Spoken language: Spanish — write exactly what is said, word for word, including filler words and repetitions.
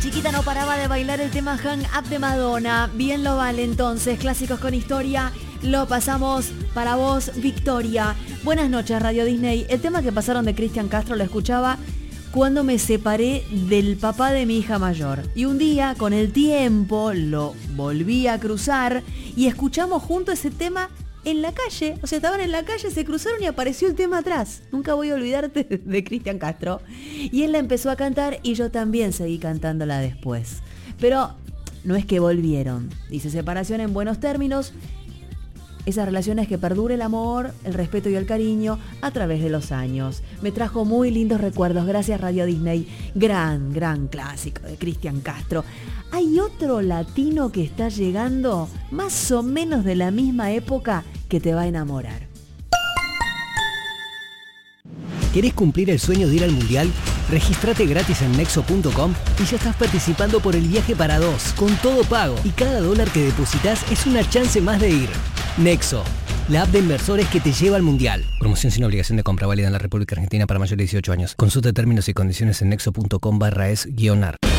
Chiquita no paraba de bailar el tema Hang Up de Madonna. Bien lo vale entonces, clásicos con historia. Lo pasamos para vos, Victoria. Buenas noches, Radio Disney. El tema que pasaron de Cristian Castro lo escuchaba cuando me separé del papá de mi hija mayor. Y un día, con el tiempo, lo volví a cruzar y escuchamos junto ese tema en la calle. O sea, estaban en la calle, se cruzaron y apareció el tema atrás. Nunca voy a olvidarte de Cristian Castro. Y él la empezó a cantar y yo también seguí cantándola después. Pero no es que volvieron. Dice, separación en buenos términos. Esas relaciones que perdure el amor, el respeto y el cariño a través de los años. Me trajo muy lindos recuerdos. Gracias, Radio Disney. Gran, gran clásico de Cristian Castro. Hay otro latino que está llegando, más o menos de la misma época, que te va a enamorar. ¿Querés cumplir el sueño de ir al Mundial? Regístrate gratis en nexo punto com y ya estás participando por el viaje para dos, con todo pago. Y cada dólar que depositas es una chance más de ir. Nexo, la app de inversores que te lleva al Mundial. Promoción sin obligación de compra, válida en la República Argentina para mayores de dieciocho años. Consulta términos y condiciones en nexo punto com barra es guionar.